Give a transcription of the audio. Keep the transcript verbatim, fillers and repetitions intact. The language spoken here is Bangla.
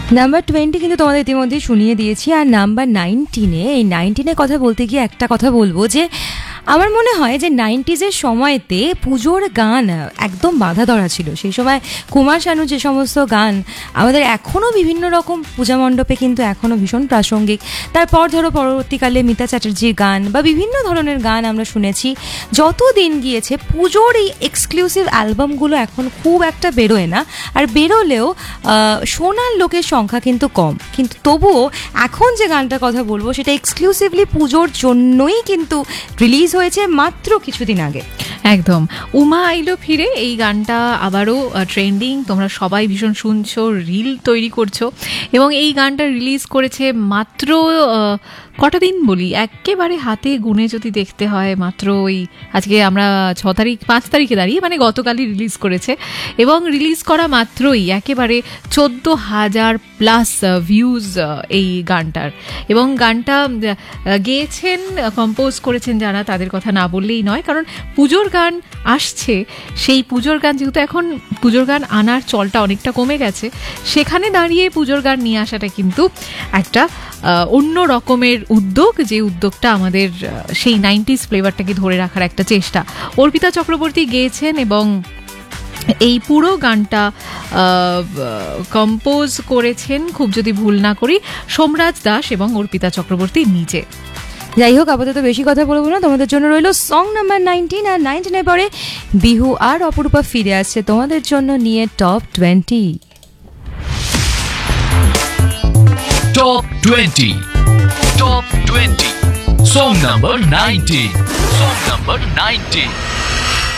নাম্বার টোয়েন্টি কিন্তু তোমাদের ইতিমধ্যে শুনিয়ে দিয়েছি। আর নাম্বার নাইনটিনে, এই নাইনটিনের কথা বলতে গিয়ে একটা কথা বলবো যে আমার মনে হয় যে নাইনটিজের সময়তে পুজোর গান একদম বাধা ধরা ছিল। সেই সময় কুমার শানু যে সমস্ত গান আমাদের এখনও বিভিন্ন রকম পূজা মণ্ডপে কিন্তু এখনও ভীষণ প্রাসঙ্গিক। তারপর ধরো পরবর্তীকালে মিতা চ্যাটার্জির গান বা বিভিন্ন ধরনের গান আমরা শুনেছি। যত দিন গিয়েছে পুজোর এই এক্সক্লুসিভ অ্যালবামগুলো এখন খুব একটা বেরোয় না, আর বেরোলেও শোনার লোকের সংখ্যা কিন্তু কম। কিন্তু তবুও এখন যে গানটার কথা বলবো সেটা এক্সক্লুসিভলি পুজোর জন্যই কিন্তু রিলিজ হয়েছে মাত্র কিছুদিন আগে। একদম, উমা আইলো ফিরে, এই গানটা আবারও ট্রেন্ডিং, তোমরা সবাই ভীষণ শুনছো, রিল তৈরি করছো। এবং এই গানটা রিলিজ করেছে মাত্র কটা দিন বলি, একেবারে হাতে গুনে যদি দেখতে হয়, মাত্র ওই আজকে আমরা ছ তারিখ পাঁচ তারিখে দাঁড়িয়ে মানে গতকালই রিলিজ করেছে। এবং রিলিজ করা মাত্রই একেবারে চোদ্দ হাজার প্লাস ভিউজ এই গানটার। এবং গানটা গেয়েছেন, কম্পোজ করেছেন যারা, তাদের কথা না বললেই নয়, কারণ পুজোর গান আসছে, সেই পুজোর গান যেহেতু এখন পুজোর গান আনার চলটা অনেকটা কমে গেছে, সেখানে দাঁড়িয়ে পুজোর গান নিয়ে আসাটা কিন্তু একটা অন্য রকমের উদ্যোগ, যে উদ্যোগটা আমাদের সেই নাইনটিজ ফ্লেভারটাকে ধরে রাখার একটা চেষ্টা। অর্পিতা চক্রবর্তী গেয়েছেন এবং এই পুরো গানটা কম্পোজ করেছেন, খুব যদি ভুল না করি, সোমরাজ দাস এবং অর্পিতা চক্রবর্তী নিজে। যাই হোক, আপাতত বেশি কথা বলবো না, তোমাদের জন্য রইল সং নাম্বার নাইনটিন। আর নাইনটিনের পরে বিহু আর অপরূপা ফিরে আসছে তোমাদের জন্য নিয়ে top twenty. Top twenty. Top twenty. Song number nineteen. Song number nineteen.